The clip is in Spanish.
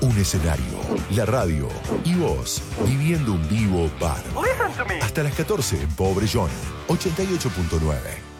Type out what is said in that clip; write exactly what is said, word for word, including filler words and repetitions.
Un escenario, la radio y vos viviendo un vivo bar. Hasta las catorce en Pobre Johnny, ochenta y ocho punto nueve.